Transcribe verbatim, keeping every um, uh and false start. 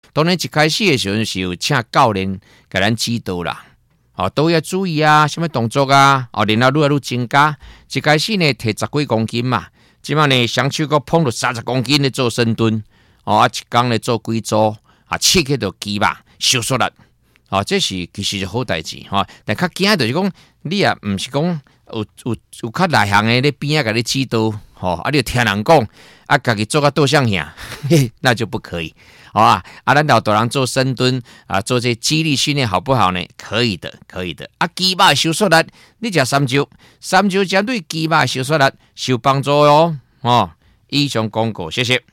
当然一开始的时候是有请教练给咱指导啦，哦，都要注意啊，什么动作啊，哦，然后愈来愈增加。一开始呢，提十几公斤嘛，即摆呢，双手搁捧到三十公斤咧做深蹲，哦，啊，一工咧做几组，啊，刺激到肌肉收缩力，哦，这是其实是好代志哈。但较惊就是讲，你也毋是讲有有有较内行的咧边啊，甲你指导，吼、哦，啊，你听人讲，啊，家己做个倒像样，那就不可以。好啊，啊，咱老大人做深蹲啊，做这肌力训练好不好呢？可以的，可以的。啊，肌肉收缩力，你食三招，三招针对肌肉收缩力是有帮助哟。哦，以上广告，谢谢。